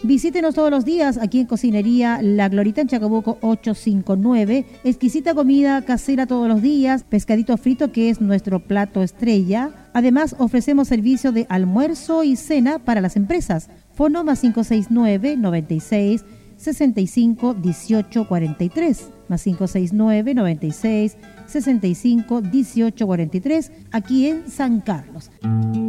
Visítenos todos los días aquí en Cocinería La Glorita en Chacabuco 859. Exquisita comida casera todos los días, pescadito frito que es nuestro plato estrella. Además ofrecemos servicio de almuerzo y cena para las empresas. Fono más 569 96 65 18 43 más 569 96 65 18 43 aquí en San Carlos.